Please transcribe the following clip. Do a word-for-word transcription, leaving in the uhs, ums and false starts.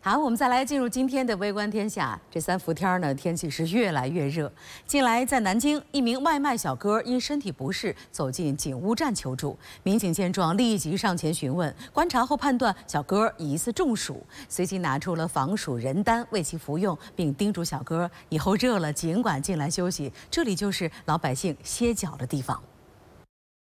好，我们再来进入今天的微观天下。这三伏天呢，天气是越来越热。近来，在南京，一名外卖小哥因身体不适走进警务站求助。民警见状，立即上前询问，观察后判断小哥疑似中暑，随即拿出了防暑人丹为其服用，并叮嘱小哥以后热了尽管进来休息，这里就是老百姓歇脚的地方。